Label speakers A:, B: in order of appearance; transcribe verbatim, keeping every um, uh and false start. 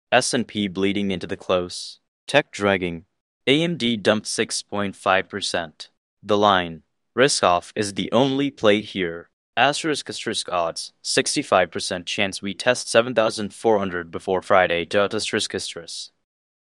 A: S and P bleeding into the close. Tech dragging. A M D dumped six point five percent. The line. Risk off is the only play here. Asterisk asterisk odds. sixty-five percent chance we test seven thousand four hundred before Friday. Dot asterisk asterisk.